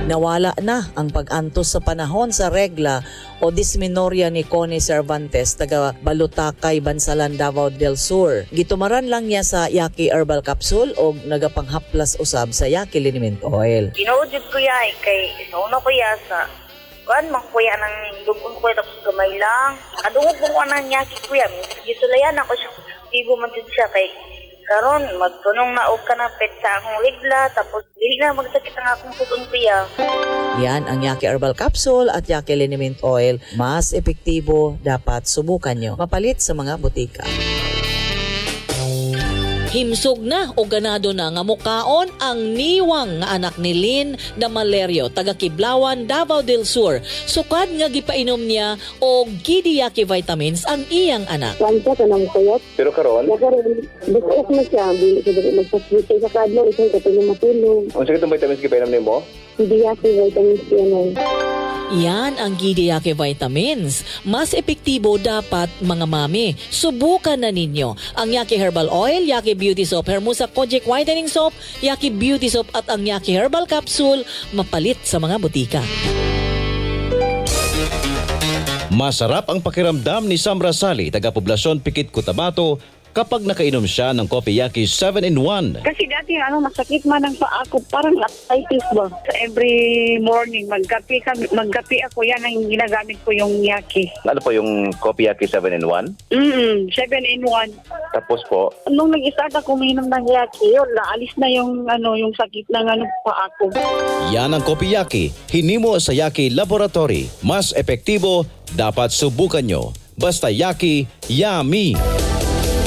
Nawala na ang pag-antos sa panahon sa regla o dismenorrhea ni Connie Cervantes, taga Balutakay, Bansalan, Davao del Sur. Gitumaran lang niya sa Yaki Herbal Capsule o nagapanghaplas usab sa Yaki Liniment Oil. Inuudid ko ya kay isauna ko ya sa kuan man kuya ng dugon ko tapos gamay lang. Adungog mo anang Yaki kuya. Gisulayan ako siya. Tigo man jud siya kay karon magtunong na og kanapit sa akong regla tapos dili na magsakit ang akong putong kuya. Yan ang Yaki Herbal Capsule at Yaki Liniment Oil. Mas epektibo, dapat subukan nyo. Mapalit sa mga butika. Himsog na o ganado na nga mukaon ang niwang nga anak ni Lynn na Malerio, taga Kiblawan, Davao del Sur. Sukad nga gipainom niya og Gidiyaki vitamins ang iyang anak. Kanta ka ng kuyot. Pero karon, Nakaroon, basta mo siya, hindi siya magpaswitay sa kadlo, isang katulong matulong. ang sakit ng vitamins kipainom nimo? Hindi yaki vitamins yan. Yan ang Gidiyaki vitamins. Mas epektibo dapat mga mami. Subukan na ninyo ang Yaki Herbal Oil, Yaki Beauty Soap, Hermosa Kojic Whitening Soap, Yaki Beauty Soap at ang Yaki Herbal Capsule, mapalit sa mga butika. Masarap ang pakiramdam ni Sam Rasali, taga-poblasyon Pikit, Cotabato, kapag nakainom siya ng Coffee Yaki 7-in-1. Kasi dati masakit man ang paa ko, parang arthritis ba. So every morning magkape ako, yan ang ginagamit ko yung Yaki. Ano po yung Coffee Yaki 7-in-1? 7-in-1. Tapos po, Nung nag-start ako uminom ng Yaki, yun, naalis na yung sakit ng paa ko. Yan ang Coffee Yaki, hinimo sa Yaki Laboratory. Mas epektibo, dapat subukan nyo. Basta Yaki, yummy!